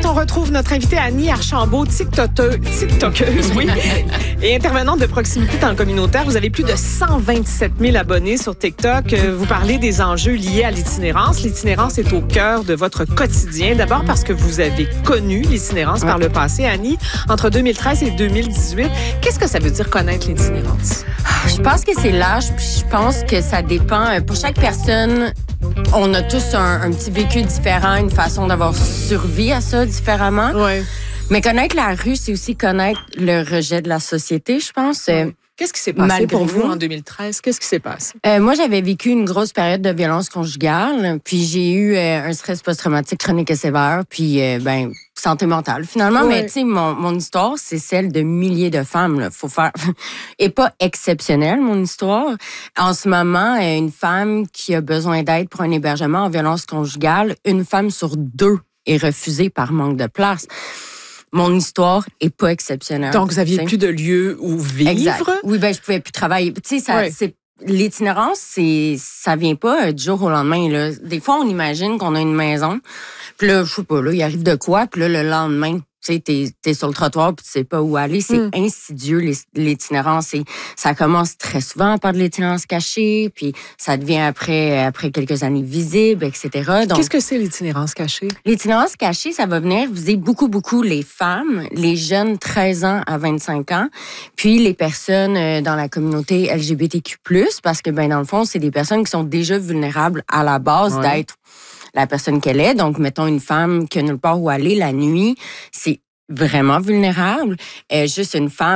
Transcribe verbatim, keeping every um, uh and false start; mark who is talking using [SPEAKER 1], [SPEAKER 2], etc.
[SPEAKER 1] Découverte, on retrouve notre invitée Annie Archambault, TikTokeuse, TikTokeuse, oui, et intervenante de proximité dans le communautaire. Vous avez plus de cent vingt-sept mille abonnés sur TikTok. Vous parlez des enjeux liés à l'itinérance. L'itinérance est au cœur de votre quotidien. D'abord parce que vous avez connu l'itinérance par le passé, Annie, entre deux mille treize et deux mille dix-huit. Qu'est-ce que ça veut dire connaître l'itinérance?
[SPEAKER 2] Je pense que c'est l'âge, puis je pense que ça dépend. Pour chaque personne, on a tous un, un petit vécu différent, une façon d'avoir survécu à ça différemment.
[SPEAKER 1] Oui.
[SPEAKER 2] Mais connaître la rue, c'est aussi connaître le rejet de la société, je pense.
[SPEAKER 1] Oui. Qu'est-ce qui s'est passé
[SPEAKER 2] Malgré
[SPEAKER 1] pour vous
[SPEAKER 2] vous?
[SPEAKER 1] en deux mille treize? Qu'est-ce qui s'est passé?
[SPEAKER 2] Euh, moi, j'avais vécu une grosse période de violence conjugale, puis j'ai eu euh, un stress post-traumatique chronique et sévère, puis euh, ben santé mentale finalement.
[SPEAKER 1] Ouais.
[SPEAKER 2] Mais tu sais, mon, mon histoire, c'est celle de milliers de femmes. Là. Faut faire et pas exceptionnelle mon histoire. En ce moment, euh, une femme qui a besoin d'aide pour un hébergement en violence conjugale, une femme sur deux est refusée par manque de place. Mon histoire est pas exceptionnelle.
[SPEAKER 1] Donc, vous aviez
[SPEAKER 2] t'sais.
[SPEAKER 1] plus de lieu où vivre?
[SPEAKER 2] Exact. Oui, ben je pouvais plus travailler. Tu sais, ça,
[SPEAKER 1] Ouais.
[SPEAKER 2] c'est l'itinérance, c'est ça vient pas euh, du jour au lendemain. Là. Des fois, on imagine qu'on a une maison, puis là, je sais pas, là, il arrive de quoi, puis là, le lendemain, tu sais, t'es, t'es sur le trottoir, puis tu sais pas où aller. C'est
[SPEAKER 1] Mm.
[SPEAKER 2] insidieux, l'is- l'itinérance. Et ça commence très souvent par de l'itinérance cachée, puis ça devient après, après quelques années visible, et cetera. Donc,
[SPEAKER 1] Qu'est-ce que c'est l'itinérance cachée?
[SPEAKER 2] l'itinérance cachée, ça va venir viser beaucoup, beaucoup les femmes, les jeunes treize ans à vingt-cinq ans, puis les personnes euh, dans la communauté L G B T Q plus, parce que, ben dans le fond, c'est des personnes qui sont déjà vulnérables à la base
[SPEAKER 1] Ouais.
[SPEAKER 2] d'être la personne qu'elle est. Donc, mettons une femme qui a nulle part où aller la nuit, c'est vraiment vulnérable. Euh, juste une femme